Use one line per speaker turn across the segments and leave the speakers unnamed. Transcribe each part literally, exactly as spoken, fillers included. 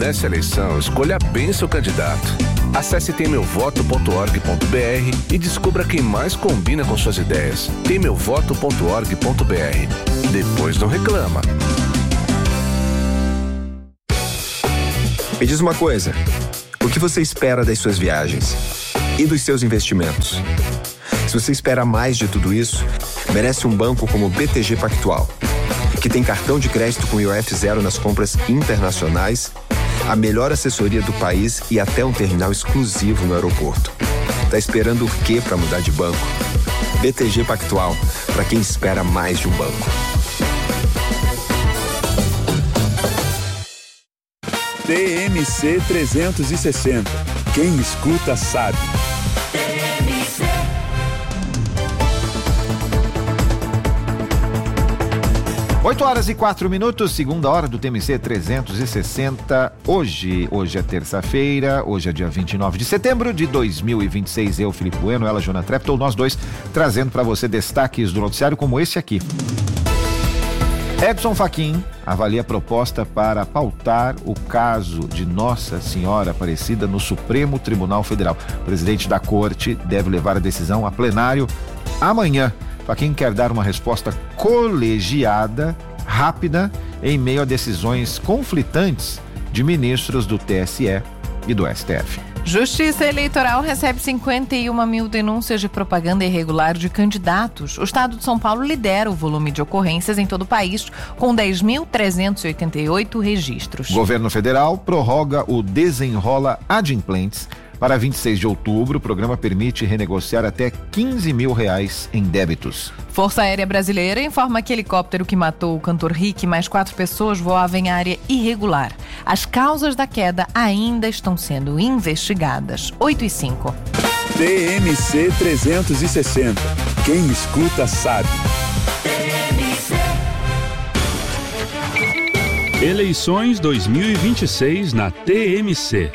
nessa eleição, escolha bem seu candidato. Acesse tem meu voto ponto org ponto br e descubra quem mais combina com suas ideias. tem meu voto ponto org ponto br. Depois não reclama.
Me diz uma coisa, o que você espera das suas viagens e dos seus investimentos? Se você espera mais de tudo isso, merece um banco como o B T G Pactual, que tem cartão de crédito com I O F zero nas compras internacionais, a melhor assessoria do país e até um terminal exclusivo no aeroporto. Tá esperando o quê para mudar de banco? B T G Pactual, para quem espera mais de um banco.
T M C trezentos e sessenta. Quem escuta sabe.
oito horas e quatro minutos, segunda hora do T M C trezentos e sessenta. Hoje, hoje é terça-feira, hoje é dia vinte e nove de setembro de dois mil e vinte e seis. Eu, Felipe Bueno, ela, Joana Treptow, nós dois trazendo para você destaques do noticiário como esse aqui. Edson Fachin avalia a proposta para pautar o caso de Nossa Senhora Aparecida no Supremo Tribunal Federal. O presidente da corte deve levar a decisão a plenário amanhã. Fachin quer dar uma resposta colegiada, rápida, em meio a decisões conflitantes de ministros do T S E e do S T F.
Justiça Eleitoral recebe cinquenta e uma mil denúncias de propaganda irregular de candidatos. O estado de São Paulo lidera o volume de ocorrências em todo o país, com dez mil trezentos e oitenta e oito registros.
O governo federal prorroga o Desenrola Adimplentes. Para vinte e seis de outubro, o programa permite renegociar até quinze mil reais em débitos.
Força Aérea Brasileira informa que helicóptero que matou o cantor Rick e mais quatro pessoas voava em área irregular. As causas da queda ainda estão sendo investigadas. oito e cinco.
T M C trezentos e sessenta. Quem escuta sabe. Eleições dois mil e vinte e seis na T M C.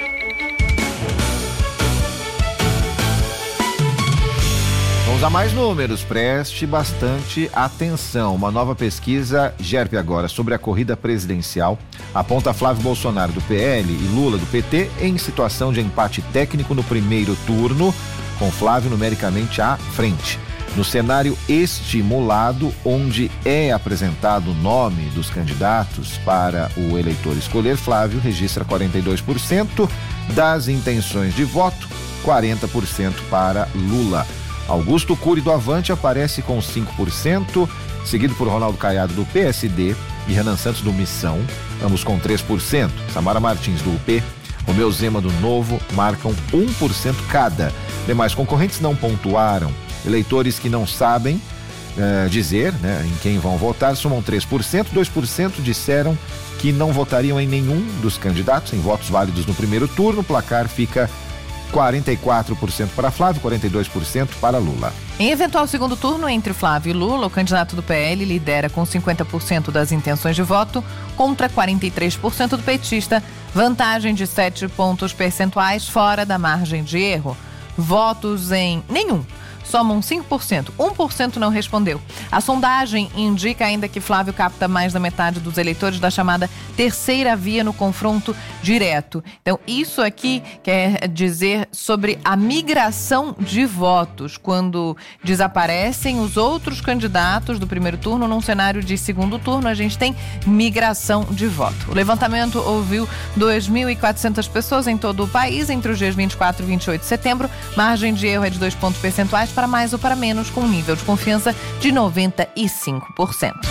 Vamos a mais números, preste bastante atenção. Uma nova pesquisa, GERP agora, sobre a corrida presidencial, aponta Flávio Bolsonaro do P L e Lula do P T em situação de empate técnico no primeiro turno, com Flávio numericamente à frente. No cenário estimulado, onde é apresentado o nome dos candidatos para o eleitor escolher, Flávio registra quarenta e dois por cento das intenções de voto, quarenta por cento para Lula. Augusto Cury do Avante aparece com cinco por cento, seguido por Ronaldo Caiado do P S D e Renan Santos do Missão, ambos com três por cento. Samara Martins do U P, Romeu Zema do Novo marcam um por cento cada. Demais concorrentes não pontuaram. Eleitores que não sabem uh, dizer, né, em quem vão votar somam três por cento, dois por cento disseram que não votariam em nenhum dos candidatos, em votos válidos no primeiro turno. O placar fica quarenta e quatro por cento para Flávio, quarenta e dois por cento para Lula.
Em eventual segundo turno entre Flávio e Lula, o candidato do P L lidera com cinquenta por cento das intenções de voto contra quarenta e três por cento do petista, vantagem de sete pontos percentuais fora da margem de erro. Votos em nenhum somam cinco por cento, um por cento não respondeu. A sondagem indica ainda que Flávio capta mais da metade dos eleitores da chamada terceira via no confronto direto. Então, isso aqui quer dizer sobre a migração de votos, quando desaparecem os outros candidatos do primeiro turno, num cenário de segundo turno, a gente tem migração de voto. O levantamento ouviu duas mil e quatrocentas pessoas em todo o país entre os dias vinte e quatro e vinte e oito de setembro. Margem de erro é de dois pontos percentuais para mais ou para menos, com um nível de confiança de noventa e cinco por cento.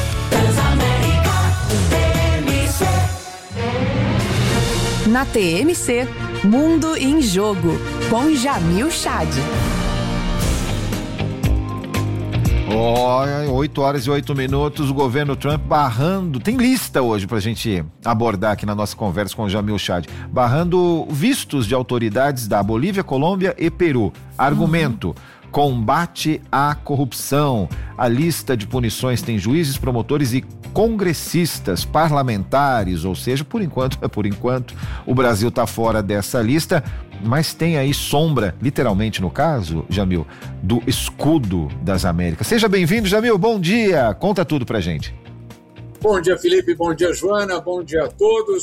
Na T M C, Mundo em Jogo, com Jamil Chad.
Oh, oito horas e oito minutos, o governo Trump barrando, tem lista hoje pra gente abordar aqui na nossa conversa com o Jamil Chad, barrando vistos de autoridades da Bolívia, Colômbia e Peru. Argumento: uhum. Combate à corrupção. A lista de punições tem juízes, promotores e congressistas, parlamentares, ou seja, por enquanto, por enquanto, o Brasil está fora dessa lista, mas tem aí sombra, literalmente no caso, Jamil, do escudo das Américas. Seja bem-vindo, Jamil, bom dia, conta tudo pra gente.
Bom dia, Felipe, bom dia, Joana, bom dia a todos.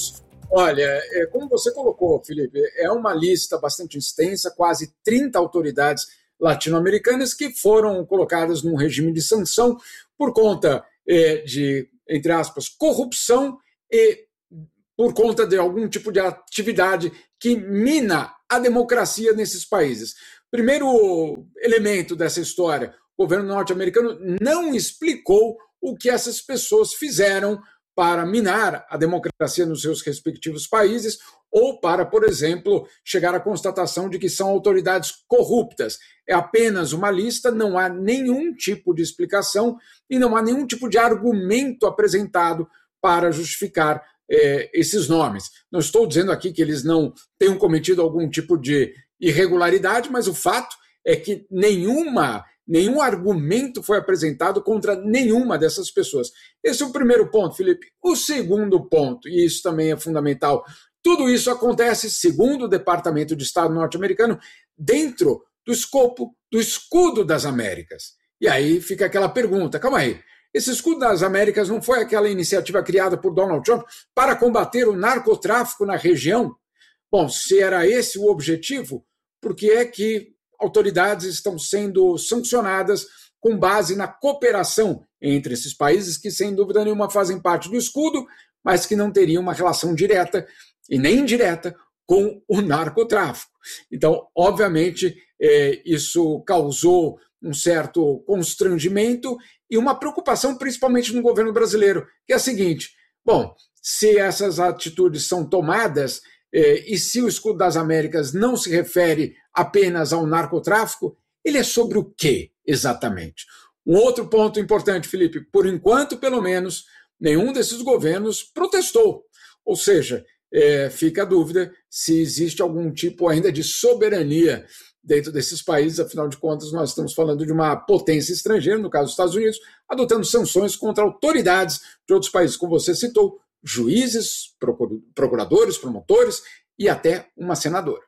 Olha, é, como você colocou, Felipe, é uma lista bastante extensa, quase trinta autoridades latino-americanas que foram colocadas num regime de sanção por conta é, de, entre aspas, corrupção e por conta de algum tipo de atividade que mina a democracia nesses países. Primeiro elemento dessa história, o governo norte-americano não explicou o que essas pessoas fizeram para minar a democracia nos seus respectivos países ou para, por exemplo, chegar à constatação de que são autoridades corruptas. É apenas uma lista, não há nenhum tipo de explicação e não há nenhum tipo de argumento apresentado para justificar eh, esses nomes. Não estou dizendo aqui que eles não tenham cometido algum tipo de irregularidade, mas o fato é que nenhuma... Nenhum argumento foi apresentado contra nenhuma dessas pessoas. Esse é o primeiro ponto, Felipe. O segundo ponto, e isso também é fundamental, tudo isso acontece, segundo o Departamento de Estado norte-americano, dentro do escopo do Escudo das Américas. E aí fica aquela pergunta, calma aí, esse Escudo das Américas não foi aquela iniciativa criada por Donald Trump para combater o narcotráfico na região? Bom, se era esse o objetivo, por que é que autoridades estão sendo sancionadas com base na cooperação entre esses países que, sem dúvida nenhuma, fazem parte do escudo, mas que não teriam uma relação direta e nem indireta com o narcotráfico. Então, obviamente, é, isso causou um certo constrangimento e uma preocupação, principalmente no governo brasileiro, que é a seguinte, bom, se essas atitudes são tomadas é, e se o Escudo das Américas não se refere apenas ao narcotráfico, ele é sobre o quê, exatamente? Um outro ponto importante, Felipe, por enquanto, pelo menos, nenhum desses governos protestou. Ou seja, é, fica a dúvida se existe algum tipo ainda de soberania dentro desses países, afinal de contas, nós estamos falando de uma potência estrangeira, no caso dos Estados Unidos, adotando sanções contra autoridades de outros países, como você citou, juízes, procuradores, promotores e até uma senadora.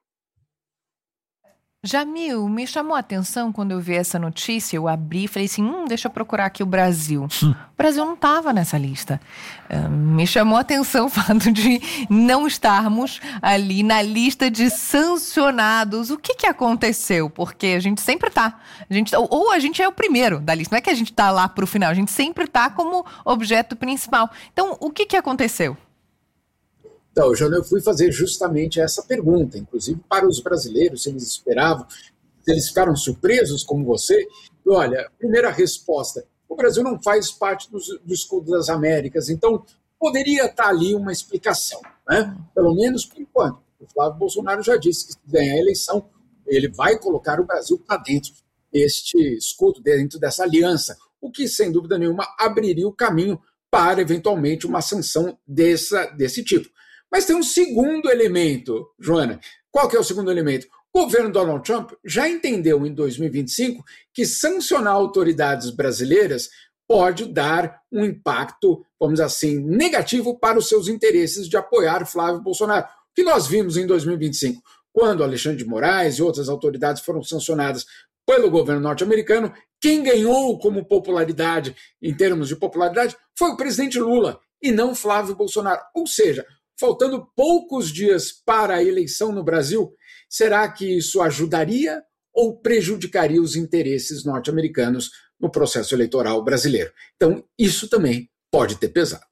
Jamil, me chamou a atenção quando eu vi essa notícia, eu abri e falei assim, hum, deixa eu procurar aqui o Brasil. Hum. O Brasil não estava nessa lista. Uh, me chamou a atenção o fato de não estarmos ali na lista de sancionados. O que que aconteceu? Porque a gente sempre está. Ou a gente é o primeiro da lista, não é que a gente está lá para o final, a gente sempre está como objeto principal. Então, o que que aconteceu?
Então, eu fui fazer justamente essa pergunta, inclusive para os brasileiros, se eles esperavam, se eles ficaram surpresos como você. E olha, primeira resposta, o Brasil não faz parte do, do Escudo das Américas, então poderia estar ali uma explicação, né? Pelo menos por enquanto. O Flávio Bolsonaro já disse que se ganhar a eleição, ele vai colocar o Brasil para dentro deste escudo, dentro dessa aliança, o que, sem dúvida nenhuma, abriria o caminho para, eventualmente, uma sanção dessa, desse tipo. Mas tem um segundo elemento, Joana. Qual que é o segundo elemento? O governo Donald Trump já entendeu em dois mil e vinte e cinco que sancionar autoridades brasileiras pode dar um impacto, vamos dizer assim, negativo para os seus interesses de apoiar Flávio Bolsonaro. O que nós vimos em dois mil e vinte e cinco, quando Alexandre de Moraes e outras autoridades foram sancionadas pelo governo norte-americano, quem ganhou como popularidade, em termos de popularidade, foi o presidente Lula e não Flávio Bolsonaro. Ou seja, faltando poucos dias para a eleição no Brasil, será que isso ajudaria ou prejudicaria os interesses norte-americanos no processo eleitoral brasileiro? Então, isso também pode ter pesado.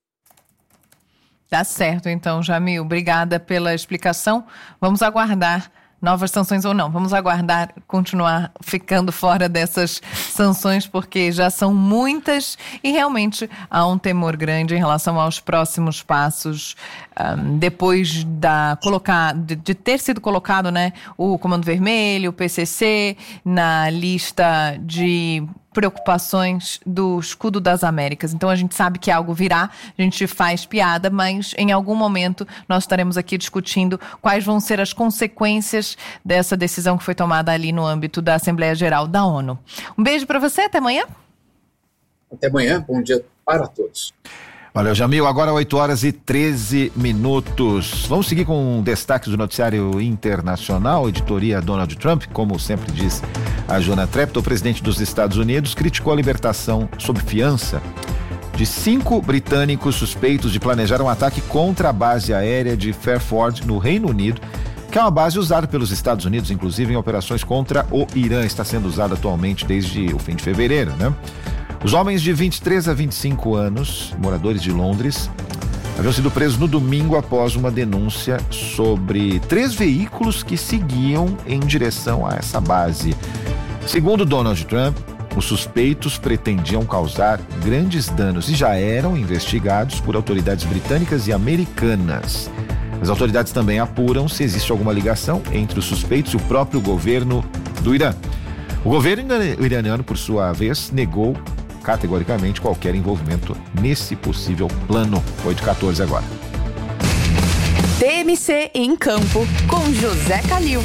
Tá certo, então, Jamil. Obrigada pela explicação. Vamos aguardar novas sanções ou não. Vamos aguardar continuar ficando fora dessas sanções, porque já são muitas e realmente há um temor grande em relação aos próximos passos um, depois da, colocar, de, de ter sido colocado, né, o Comando Vermelho, o P C C, na lista de preocupações do Escudo das Américas. Então a gente sabe que algo virá, a gente faz piada, mas em algum momento nós estaremos aqui discutindo quais vão ser as consequências dessa decisão que foi tomada ali no âmbito da Assembleia Geral da ONU. Um beijo para você, até amanhã.
Até amanhã, bom dia para todos.
Valeu, Jamil. Agora oito horas e treze minutos. Vamos seguir com destaques do noticiário internacional, editoria Donald Trump, como sempre diz a Joana Treptow, o presidente dos Estados Unidos, criticou a libertação sob fiança de cinco britânicos suspeitos de planejar um ataque contra a base aérea de Fairford, no Reino Unido, que é uma base usada pelos Estados Unidos, inclusive em operações contra o Irã. Está sendo usada atualmente desde o fim de fevereiro, né? Os homens de vinte e três a vinte e cinco anos, moradores de Londres, haviam sido presos no domingo após uma denúncia sobre três veículos que seguiam em direção a essa base. Segundo Donald Trump, os suspeitos pretendiam causar grandes danos e já eram investigados por autoridades britânicas e americanas. As autoridades também apuram se existe alguma ligação entre os suspeitos e o próprio governo do Irã. O governo iraniano, por sua vez, negou categoricamente qualquer envolvimento nesse possível plano. oito e quatorze agora.
T M C em campo com José Calil.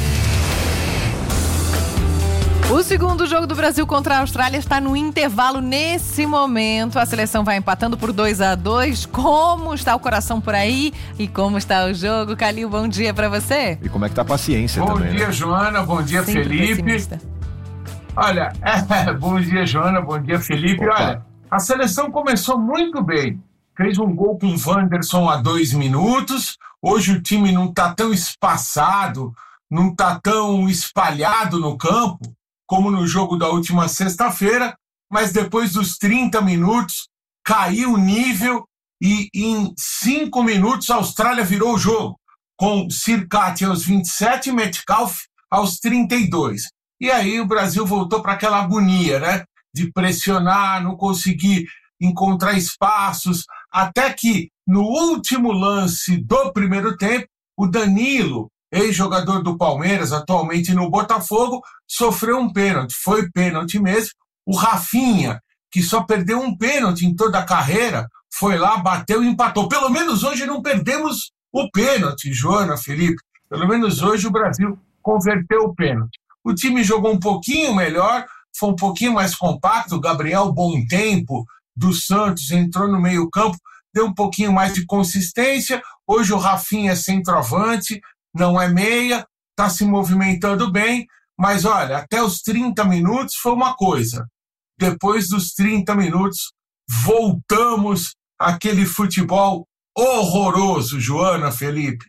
O segundo jogo do Brasil contra a Austrália está no intervalo nesse momento. A seleção vai empatando por dois a dois. Como está o coração por aí? E como está o jogo? Calil, bom dia para você.
E como é que tá a paciência
bom
também?
Bom dia, né? Joana. Bom dia, sempre Felipe. Pessimista. Olha, é, bom dia, Joana. Bom dia, Felipe. Opa. Olha, a seleção começou muito bem. Fez um gol com o Wanderson a dois minutos. Hoje o time não está tão espaçado, não está tão espalhado no campo como no jogo da última sexta-feira, mas depois dos trinta minutos caiu o nível e em cinco minutos a Austrália virou o jogo, com Sirkati aos vinte e sete e Metcalf aos trinta e dois. E aí o Brasil voltou para aquela agonia, né? De pressionar, não conseguir encontrar espaços, até que no último lance do primeiro tempo, o Danilo, ex-jogador do Palmeiras, atualmente no Botafogo, sofreu um pênalti. Foi pênalti mesmo. O Rafinha, que só perdeu um pênalti em toda a carreira, foi lá, bateu e empatou. Pelo menos hoje não perdemos o pênalti, Joana, Felipe. Pelo menos hoje o Brasil converteu o pênalti. O time jogou um pouquinho melhor, foi um pouquinho mais compacto. O Gabriel Bom Tempo, do Santos, entrou no meio campo, deu um pouquinho mais de consistência. Hoje o Rafinha é centroavante, não é meia, está se movimentando bem, mas olha, até os trinta minutos foi uma coisa. Depois dos trinta minutos, voltamos àquele futebol horroroso, Joana, Felipe.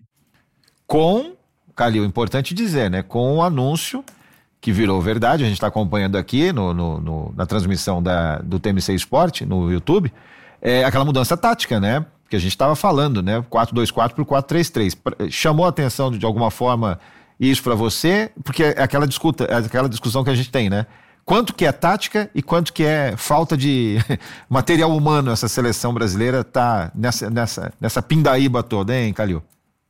Com, Calil, importante dizer, né? Com o anúncio que virou verdade, a gente está acompanhando aqui no, no, no, na transmissão da, do T M C Esporte, no YouTube, é aquela mudança tática, né? Que a gente estava falando, né? quatro dois quatro para o quatro três três. Chamou a atenção de, de alguma forma isso para você? Porque é aquela, discuta, é aquela discussão que a gente tem, né? Quanto que é tática e quanto que é falta de material humano essa seleção brasileira tá nessa, nessa, nessa pindaíba toda, hein, Calil?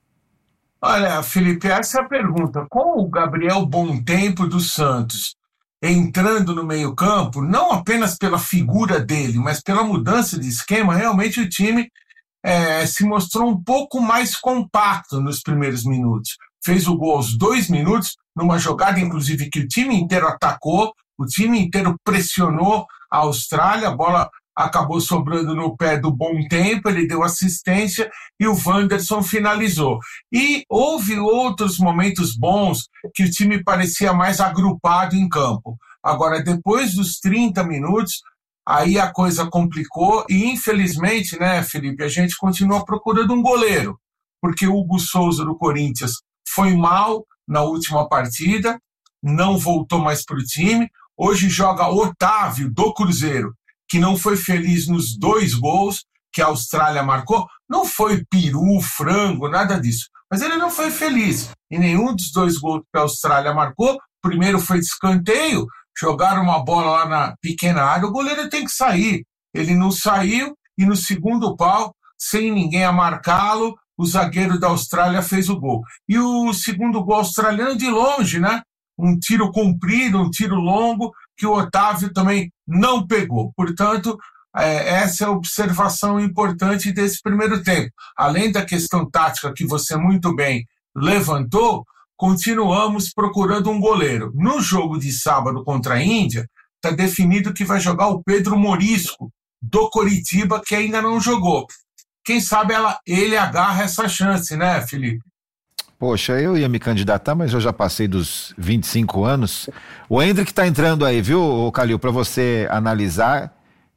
Olha, Felipe, essa é a pergunta. Com o Gabriel Bom Tempo do Santos entrando no meio-campo, não apenas pela figura dele, mas pela mudança de esquema, realmente o time é, se mostrou um pouco mais compacto nos primeiros minutos. Fez o gol aos dois minutos, numa jogada, inclusive, que o time inteiro atacou, o time inteiro pressionou a Austrália, a bola acabou sobrando no pé do Bom Tempo, ele deu assistência e o Wanderson finalizou. E houve outros momentos bons que o time parecia mais agrupado em campo. Agora, depois dos trinta minutos, aí a coisa complicou e, infelizmente, né, Felipe, a gente continua procurando um goleiro, porque o Hugo Souza do Corinthians foi mal na última partida, não voltou mais para o time. Hoje joga Otávio do Cruzeiro, que não foi feliz nos dois gols que a Austrália marcou. Não foi peru, frango, nada disso. Mas ele não foi feliz em nenhum dos dois gols que a Austrália marcou. O primeiro foi de escanteio, jogaram uma bola lá na pequena área, o goleiro tem que sair. Ele não saiu e no segundo pau, sem ninguém a marcá-lo, o zagueiro da Austrália fez o gol. E o segundo gol australiano de longe, né? Um tiro comprido, um tiro longo, que o Otávio também não pegou. Portanto, é, essa é a observação importante desse primeiro tempo. Além da questão tática que você muito bem levantou, continuamos procurando um goleiro. No jogo de sábado contra a Índia, está definido que vai jogar o Pedro Morisco, do Coritiba, que ainda não jogou. Quem sabe ela, ele agarra essa chance, né, Felipe?
Poxa, eu ia me candidatar, mas eu já passei dos vinte e cinco anos. O Hendrick tá entrando aí, viu, Calil, para você analisar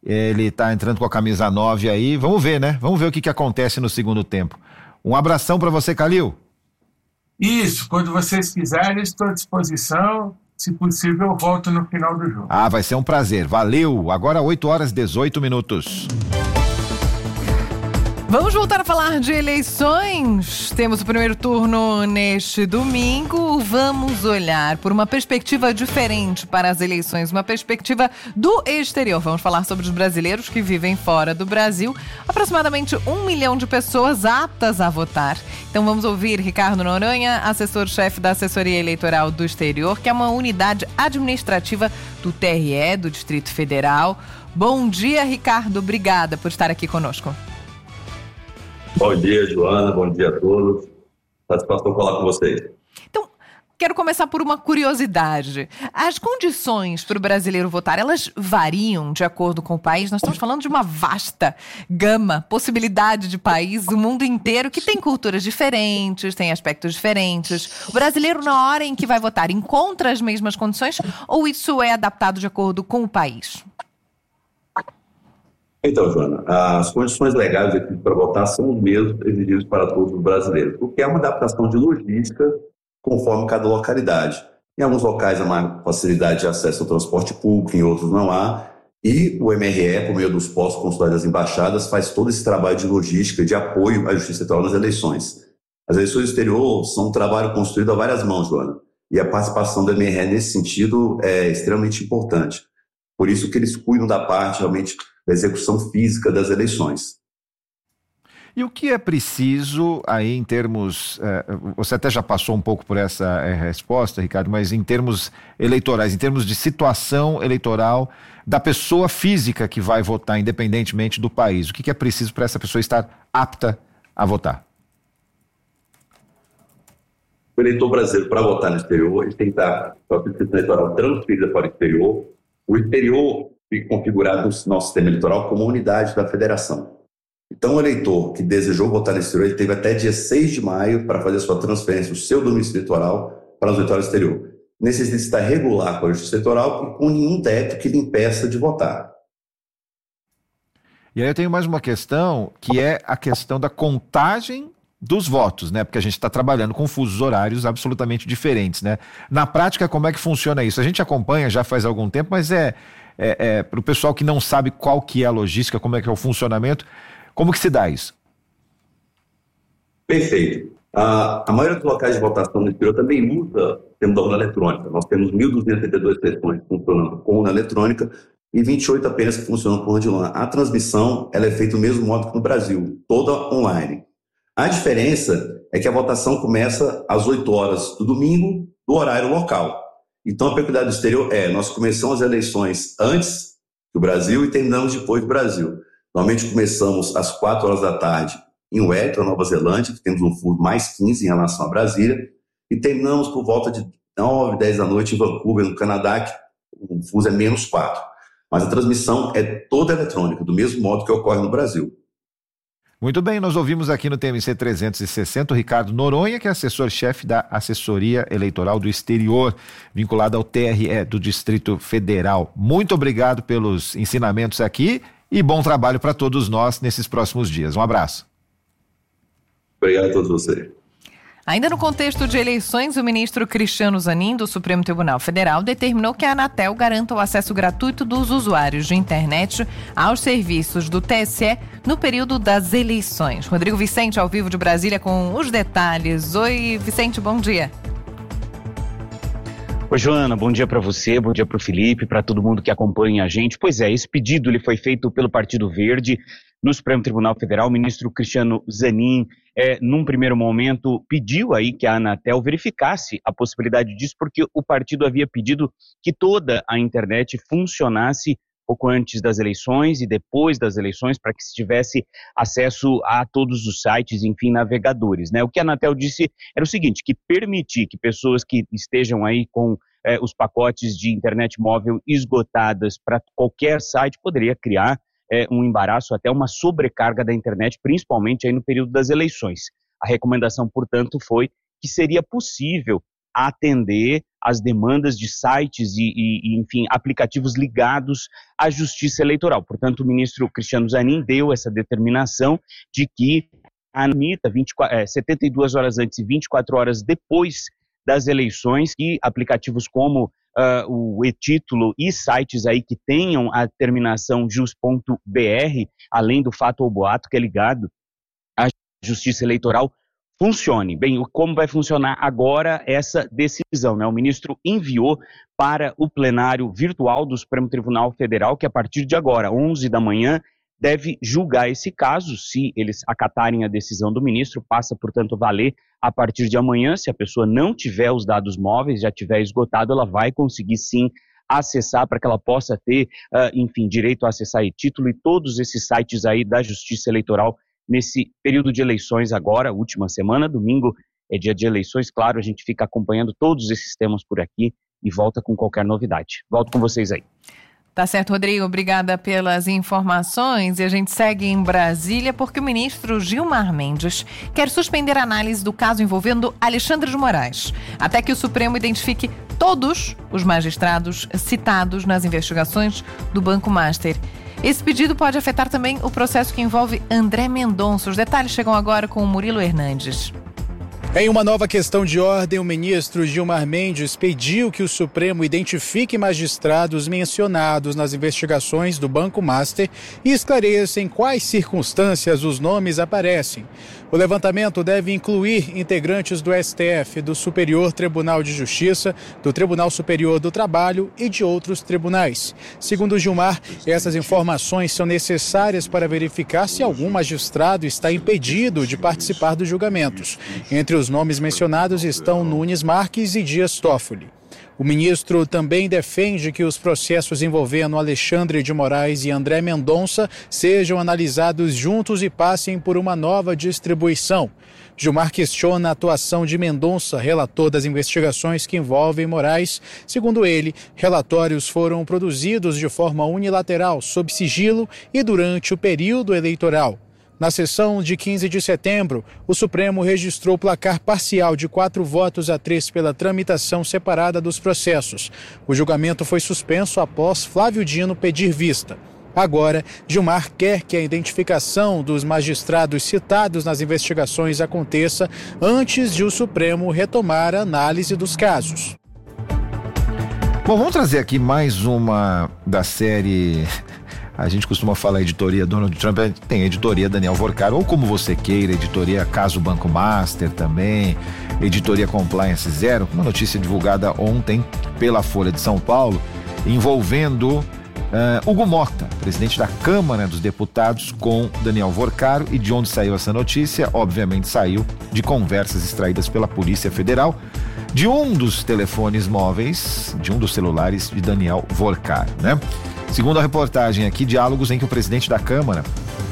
Ele está entrando com a camisa nove aí. Vamos ver, né? Vamos ver o que, que acontece no segundo tempo. Um abração para você, Calil.
Isso, quando vocês quiserem, estou à disposição. Se possível, eu volto no final do jogo.
Ah, vai ser um prazer. Valeu. Agora oito horas e dezoito minutos.
Vamos voltar a falar de eleições. Temos o primeiro turno neste domingo. Vamos olhar por uma perspectiva diferente para as eleições, uma perspectiva do exterior. Vamos falar sobre os brasileiros que vivem fora do Brasil. Aproximadamente um milhão de pessoas aptas a votar. Então vamos ouvir Ricardo Noronha, assessor-chefe da Assessoria Eleitoral do Exterior, que é uma unidade administrativa do T R E, do Distrito Federal. Bom dia, Ricardo. Obrigada por estar aqui conosco.
Bom dia, Joana. Bom dia a todos. Satisfação falar com vocês.
Então, quero começar por uma curiosidade. As condições para o brasileiro votar, elas variam de acordo com o país? Nós estamos falando de uma vasta gama, possibilidade de país, o mundo inteiro, que tem culturas diferentes, tem aspectos diferentes. O brasileiro, na hora em que vai votar, encontra as mesmas condições ou isso é adaptado de acordo com o país?
Então, Joana, as condições legais aqui para votar são os mesmos exigidos para todos os brasileiros, porque é uma adaptação de logística conforme cada localidade. Em alguns locais há mais facilidade de acesso ao transporte público, em outros não há, e o M R E, por meio dos postos consulares das embaixadas, faz todo esse trabalho de logística, de apoio à Justiça Eleitoral nas eleições. As eleições do exterior são um trabalho construído a várias mãos, Joana, e a participação do M R E nesse sentido é extremamente importante. Por isso que eles cuidam da parte, realmente, da execução física das eleições.
E o que é preciso aí em termos, eh, você até já passou um pouco por essa eh, resposta, Ricardo, mas em termos eleitorais, em termos de situação eleitoral da pessoa física que vai votar, independentemente do país, o que, que é preciso para essa pessoa estar apta a votar?
O eleitor brasileiro, para votar no exterior, ele tem que estar com a inscrição eleitoral transferida para o exterior. O exterior fica configurado no nosso sistema eleitoral como unidade da federação. Então, o eleitor que desejou votar no exterior, ele teve até dia seis de maio para fazer a sua transferência do seu domicílio eleitoral para o eleitoral exterior. Necessita estar regular com a Justiça Eleitoral e com nenhum débito que lhe impeça de votar.
E aí eu tenho mais uma questão, que é a questão da contagem dos votos, né? Porque a gente está trabalhando com fusos horários absolutamente diferentes, né? Na prática, como é que funciona isso? A gente acompanha já faz algum tempo, mas é... É, é, para o pessoal que não sabe qual que é a logística, como é que é o funcionamento, como que se dá isso?
Perfeito. A, a maioria dos locais de votação no exterior também usa o sistema da urna eletrônica. Nós temos mil duzentas e setenta e duas sessões funcionando com urna eletrônica e vinte e oito apenas que funcionam com urna de lã. A transmissão ela é feita do mesmo modo que no Brasil, toda online. A diferença é que a votação começa às oito horas do domingo, do horário local. Então, a peculiaridade do exterior é, nós começamos as eleições antes do Brasil e terminamos depois do Brasil. Normalmente começamos às quatro horas da tarde em Wellington, Nova Zelândia, que temos um fuso mais quinze em relação a Brasília, e terminamos por volta de nove, dez da noite em Vancouver, no Canadá, que o fuso é menos quatro. Mas a transmissão é toda eletrônica, do mesmo modo que ocorre no Brasil.
Muito bem, nós ouvimos aqui no T M C trezentos e sessenta o Ricardo Noronha, que é assessor-chefe da Assessoria Eleitoral do Exterior, vinculado ao T R E do Distrito Federal. Muito obrigado pelos ensinamentos aqui e bom trabalho para todos nós nesses próximos dias. Um abraço.
Obrigado a todos vocês.
Ainda no contexto de eleições, o ministro Cristiano Zanin, do Supremo Tribunal Federal, determinou que a Anatel garanta o acesso gratuito dos usuários de internet aos serviços do T S E no período das eleições. Rodrigo Vicente, ao vivo de Brasília, com os detalhes. Oi, Vicente, bom dia.
Oi, Joana, bom dia para você, bom dia para o Felipe, para todo mundo que acompanha a gente. Pois é, esse pedido ele foi feito pelo Partido Verde no Supremo Tribunal Federal. O ministro Cristiano Zanin, é, num primeiro momento, pediu aí que a Anatel verificasse a possibilidade disso, porque o partido havia pedido que toda a internet funcionasse pouco antes das eleições e depois das eleições, para que se tivesse acesso a todos os sites, enfim, navegadores, né? O que a Anatel disse era o seguinte, que permitir que pessoas que estejam aí com eh, os pacotes de internet móvel esgotadas para qualquer site poderia criar eh, um embaraço, até uma sobrecarga da internet, principalmente aí no período das eleições. A recomendação, portanto, foi que seria possível atender as demandas de sites e, e, enfim, aplicativos ligados à Justiça Eleitoral. Portanto, o ministro Cristiano Zanin deu essa determinação de que a ANITA, vinte e quatro, é, setenta e duas horas antes e vinte e quatro horas depois das eleições, que aplicativos como uh, o e-título e sites aí que tenham a terminação jus ponto b r, além do fato ou boato que é ligado à Justiça Eleitoral, funcione. Bem, como vai funcionar agora essa decisão, né? O ministro enviou para o plenário virtual do Supremo Tribunal Federal, que a partir de agora, onze da manhã, deve julgar esse caso. Se eles acatarem a decisão do ministro, passa, portanto, a valer a partir de amanhã. Se a pessoa não tiver os dados móveis, já tiver esgotado, ela vai conseguir sim acessar para que ela possa ter, uh, enfim, direito a acessar e-título e todos esses sites aí da Justiça Eleitoral nesse período de eleições agora, última semana. Domingo é dia de eleições, claro, a gente fica acompanhando todos esses temas por aqui e volta com qualquer novidade. Volto com vocês aí.
Tá certo, Rodrigo. Obrigada pelas informações. E a gente segue em Brasília porque o ministro Gilmar Mendes quer suspender a análise do caso envolvendo Alexandre de Moraes, até que o Supremo identifique todos os magistrados citados nas investigações do Banco Master. Esse pedido pode afetar também o processo que envolve André Mendonça. Os detalhes chegam agora com o Murilo Hernandes.
Em uma nova questão de ordem, o ministro Gilmar Mendes pediu que o Supremo identifique magistrados mencionados nas investigações do Banco Master e esclareça em quais circunstâncias os nomes aparecem. O levantamento deve incluir integrantes do S T F, do Superior Tribunal de Justiça, do Tribunal Superior do Trabalho e de outros tribunais. Segundo Gilmar, essas informações são necessárias para verificar se algum magistrado está impedido de participar dos julgamentos. Entre os nomes mencionados estão Nunes Marques e Dias Toffoli. O ministro também defende que os processos envolvendo Alexandre de Moraes e André Mendonça sejam analisados juntos e passem por uma nova distribuição. Gilmar questiona a atuação de Mendonça, relator das investigações que envolvem Moraes. Segundo ele, relatórios foram produzidos de forma unilateral, sob sigilo e durante o período eleitoral. Na sessão de quinze de setembro, o Supremo registrou placar parcial de quatro votos a três pela tramitação separada dos processos. O julgamento foi suspenso após Flávio Dino pedir vista. Agora, Gilmar quer que a identificação dos magistrados citados nas investigações aconteça antes de o Supremo retomar a análise dos casos.
Bom, vamos trazer aqui mais uma da série... A gente costuma falar editoria Donald Trump, tem editoria Daniel Vorcaro, ou como você queira, editoria Caso Banco Master também, editoria Compliance Zero, uma notícia divulgada ontem pela Folha de São Paulo, envolvendo uh, Hugo Mota, presidente da Câmara dos Deputados, com Daniel Vorcaro. E de onde saiu essa notícia? Obviamente saiu de conversas extraídas pela Polícia Federal, de um dos telefones móveis, de um dos celulares de Daniel Vorcaro, né? Segundo a reportagem aqui, diálogos em que o presidente da Câmara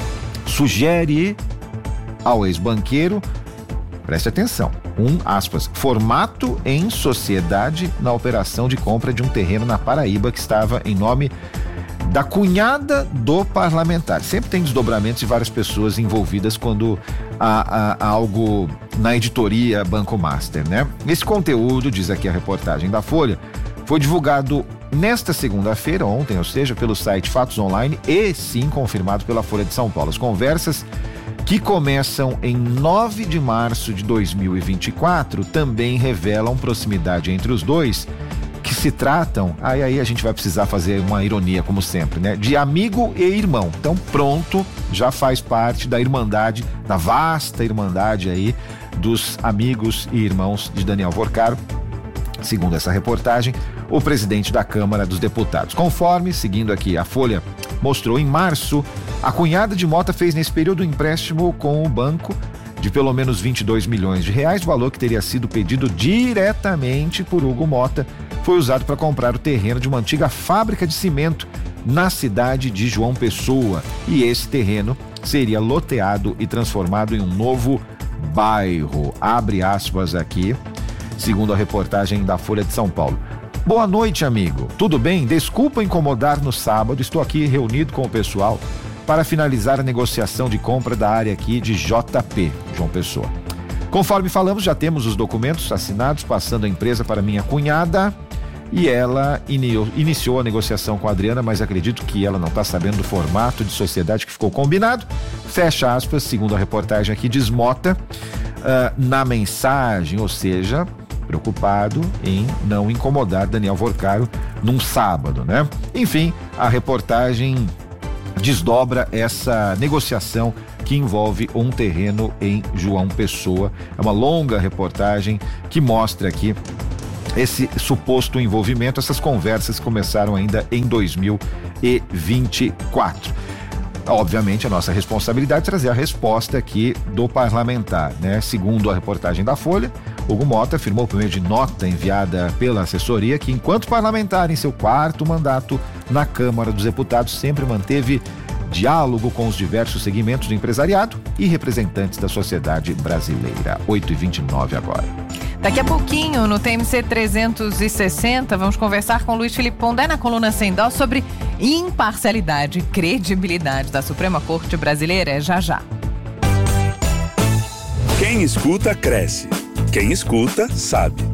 sugere ao ex-banqueiro, preste atenção, um, aspas, formato em sociedade na operação de compra de um terreno na Paraíba que estava em nome da cunhada do parlamentar. Sempre tem desdobramentos de várias pessoas envolvidas quando há, há, há algo na editoria Banco Master, né? Esse conteúdo, diz aqui a reportagem da Folha, foi divulgado nesta segunda-feira, ontem, ou seja, pelo site Fatos Online e sim confirmado pela Folha de São Paulo. As conversas, que começam em nove de março de dois mil e vinte e quatro, também revelam proximidade entre os dois, que se tratam, aí, aí a gente vai precisar fazer uma ironia, como sempre, né? De amigo e irmão. Então, pronto, já faz parte da irmandade, da vasta irmandade aí dos amigos e irmãos de Daniel Vorcaro. Segundo essa reportagem, o presidente da Câmara dos Deputados. Conforme, seguindo aqui, a Folha mostrou, em março, a cunhada de Mota fez nesse período um empréstimo com o banco de pelo menos vinte e dois milhões de reais, valor que teria sido pedido diretamente por Hugo Mota, foi usado para comprar o terreno de uma antiga fábrica de cimento na cidade de João Pessoa. E esse terreno seria loteado e transformado em um novo bairro. Abre aspas aqui, segundo a reportagem da Folha de São Paulo. Boa noite, amigo. Tudo bem? Desculpa incomodar no sábado. Estou aqui reunido com o pessoal para finalizar a negociação de compra da área aqui de J P, João Pessoa. Conforme falamos, já temos os documentos assinados, passando a empresa para minha cunhada. E ela iniciou a negociação com a Adriana, mas acredito que ela não está sabendo do formato de sociedade que ficou combinado. Fecha aspas, segundo a reportagem aqui, diz Mota uh, na mensagem, ou seja, preocupado em não incomodar Daniel Vorcaro num sábado, né? Enfim, a reportagem desdobra essa negociação que envolve um terreno em João Pessoa. É uma longa reportagem que mostra aqui esse suposto envolvimento. Essas conversas começaram ainda em dois mil e vinte e quatro. Obviamente, a nossa responsabilidade é trazer a resposta aqui do parlamentar, né? Segundo a reportagem da Folha, Hugo Mota afirmou por meio de nota enviada pela assessoria que, enquanto parlamentar em seu quarto mandato na Câmara dos Deputados, sempre manteve diálogo com os diversos segmentos do empresariado e representantes da sociedade brasileira. oito e vinte e nove agora.
Daqui a pouquinho, no T M C trezentos e sessenta, vamos conversar com Luiz Felipe Pondé na coluna Sem Dó sobre imparcialidade e credibilidade da Suprema Corte Brasileira. É já já.
Quem escuta, cresce. Quem escuta, sabe.